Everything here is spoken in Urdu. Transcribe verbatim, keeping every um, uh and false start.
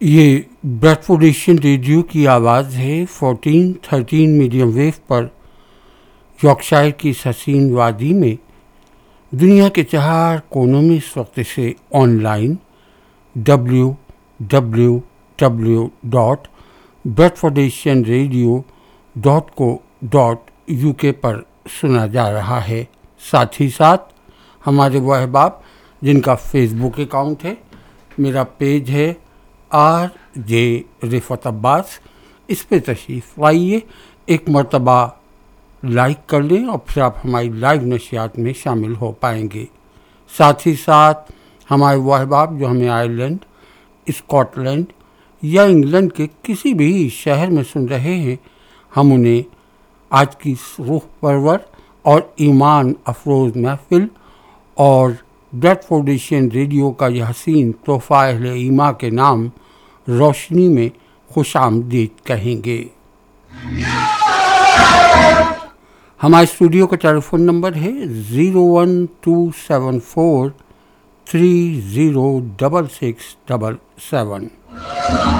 یہ بریڈفورڈ ایشین ریڈیو کی آواز ہے فورٹین تھرٹین میڈیم ویو پر یارکشائر کی اس حسین وادی میں دنیا کے چار کونوں میں اس وقت سے on line W W W dot Bradford Asian radio dot کو ڈاٹ یو کے پر سنا جا رہا ہے. ساتھ ہی ساتھ ہمارے وہ احباب جن کا فیس بک اکاؤنٹ ہے، میرا پیج ہے آر جے رفعت عباس، اس پہ تشریف لائیے، ایک مرتبہ لائک کر لیں اور پھر آپ ہماری لائیو نشریات میں شامل ہو پائیں گے. ساتھ ہی ساتھ ہمارے وہ احباب جو ہمیں آئرلینڈ، اسکاٹ لینڈ یا انگلینڈ کے کسی بھی شہر میں سن رہے ہیں، ہم انہیں آج کی روح پرور اور ایمان افروز محفل اور بریڈفورڈ ایشین ریڈیو کا یہ حسین تحفہ اہل ایما کے نام روشنی میں خوش آمدید کہیں گے. ہمارے اسٹوڈیو کا ٹیلی فون نمبر ہے zero one to seven four three zero double six double seven.